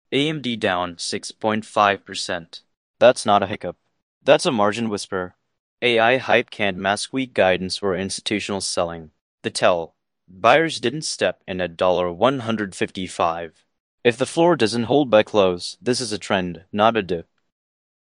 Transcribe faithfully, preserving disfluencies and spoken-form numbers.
A M D down six point five percent. That's not a hiccup. That's a margin whisper. A I hype can't mask weak guidance or institutional selling. The tell. Buyers didn't step in at one fifty-five. If the floor doesn't hold by close, this is a trend, not a dip.